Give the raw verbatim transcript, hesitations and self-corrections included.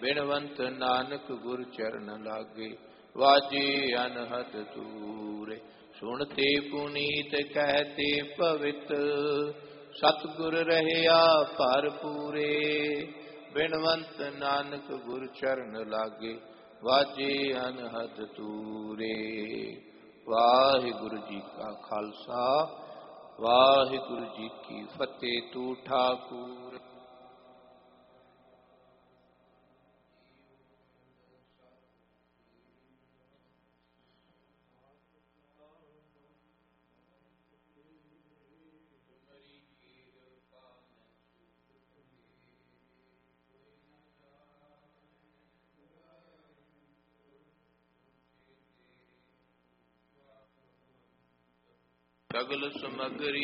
ਬਿਨਵੰਤ ਨਾਨਕ ਗੁਰ ਚਰਨ ਲਾਗੇ, ਵਾਜੇ ਅਨਹਦ ਤੂਰੇ। ਸੁਣਤੇ ਪੁਨੀਤ ਕਹਿਤੇ ਪਵਿੱਤ, ਸਤਿਗੁਰ ਰਹਿਆ ਭਰਪੂਰੇ। ਬਿਨਵੰਤ ਨਾਨਕ ਗੁਰ ਚਰਨ ਲਾਗੇ, ਵਾਜੇ ਅਨਹਦ ਤੂਰੇ। ਵਾਹਿਗੁਰੂ ਜੀ ਕਾ ਖਾਲਸਾ, ਵਾਹਿਗੁਰੂ ਜੀ ਕੀ ਫਤਿਹ। ਤੂ ਠਾਕੁਰ। ਸਗਲ ਸਮਗਰੀ